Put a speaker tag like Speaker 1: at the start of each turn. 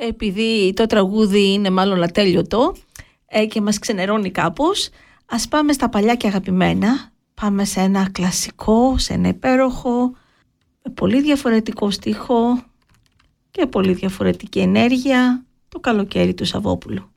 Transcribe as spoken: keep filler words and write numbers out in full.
Speaker 1: επειδή το τραγούδι είναι μάλλον ατέλειωτο ε, και μας ξενερώνει κάπως, ας πάμε στα παλιά και αγαπημένα. Πάμε σε ένα κλασικό, σε ένα υπέροχο, με πολύ διαφορετικό στίχο και πολύ διαφορετική ενέργεια, το καλοκαίρι του Σαββόπουλου.